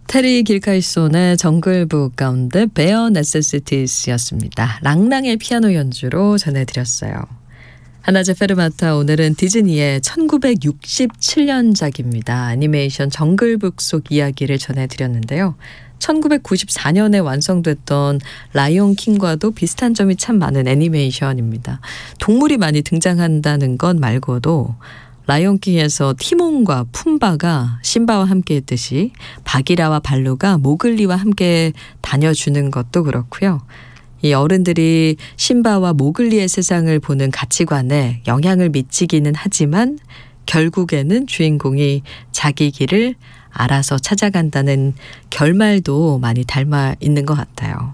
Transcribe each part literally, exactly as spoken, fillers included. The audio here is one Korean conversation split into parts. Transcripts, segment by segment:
테리 길카이손의 정글북 가운데 베어 네세시티스였습니다. 랑랑의 피아노 연주로 전해드렸어요. 하나제 페르마타, 오늘은 디즈니의 천구백육십칠 년작입니다. 애니메이션 정글북 속 이야기를 전해드렸는데요. 천구백구십사 년에 완성됐던 라이온 킹과도 비슷한 점이 참 많은 애니메이션입니다. 동물이 많이 등장한다는 것 말고도 라이온킹에서 티몬과 푼바가 심바와 함께 했듯이 바기라와 발루가 모글리와 함께 다녀주는 것도 그렇고요. 이 어른들이 심바와 모글리의 세상을 보는 가치관에 영향을 미치기는 하지만 결국에는 주인공이 자기 길을 알아서 찾아간다는 결말도 많이 닮아 있는 것 같아요.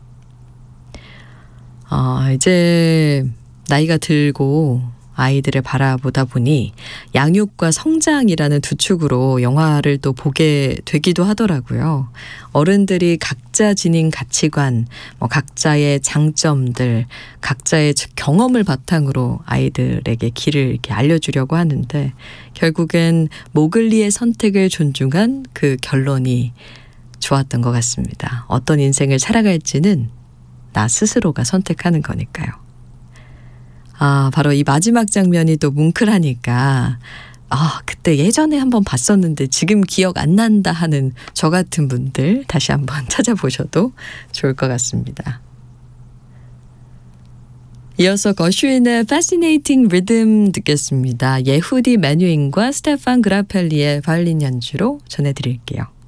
어, 이제 나이가 들고 아이들을 바라보다 보니 양육과 성장이라는 두 축으로 영화를 또 보게 되기도 하더라고요. 어른들이 각자 지닌 가치관, 뭐 각자의 장점들, 각자의 경험을 바탕으로 아이들에게 길을 이렇게 알려주려고 하는데, 결국엔 모글리의 선택을 존중한 그 결론이 좋았던 것 같습니다. 어떤 인생을 살아갈지는 나 스스로가 선택하는 거니까요. 아, 바로 이 마지막 장면이 또 뭉클하니까 아, 그때 예전에 한번 봤었는데 지금 기억 안 난다 하는 저 같은 분들 다시 한번 찾아보셔도 좋을 것 같습니다. 이어서 거슈인의 Fascinating Rhythm 듣겠습니다. 예후디 메뉴인과 스테판 그라펠리의 바이올린 연주로 전해드릴게요.